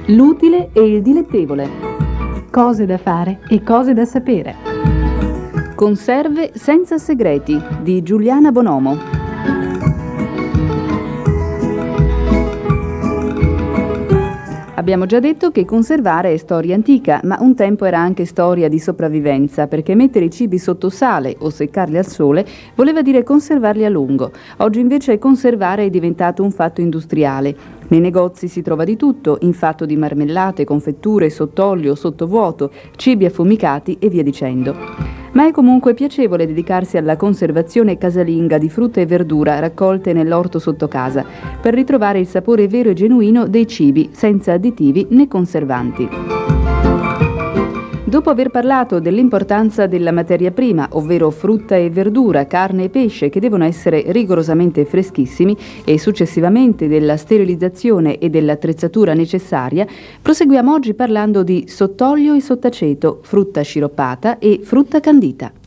L'utile e il dilettevole. Cose da fare e cose da sapere. Conserve senza segreti di Giuliana Bonomo. Abbiamo già detto che conservare è storia antica, ma un tempo era anche storia di sopravvivenza, perché mettere i cibi sotto sale o seccarli al sole voleva dire conservarli a lungo. Oggi invece conservare è diventato un fatto industriale. Nei negozi si trova di tutto, in fatto di marmellate, confetture, sott'olio, sottovuoto, cibi affumicati e via dicendo. Ma è comunque piacevole dedicarsi alla conservazione casalinga di frutta e verdura raccolte nell'orto sotto casa, per ritrovare il sapore vero e genuino dei cibi, senza additivi né conservanti. Dopo aver parlato dell'importanza della materia prima, ovvero frutta e verdura, carne e pesce, che devono essere rigorosamente freschissimi, e successivamente della sterilizzazione e dell'attrezzatura necessaria, proseguiamo oggi parlando di sott'olio e sott'aceto, frutta sciroppata e frutta candita.